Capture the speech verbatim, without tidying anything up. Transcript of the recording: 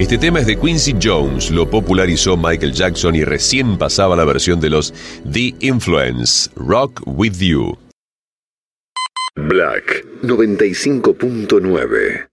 Este tema es de Quincy Jones, lo popularizó Michael Jackson y recién pasaba la versión de los The Influence, Rock With You. Black noventa y cinco punto nueve.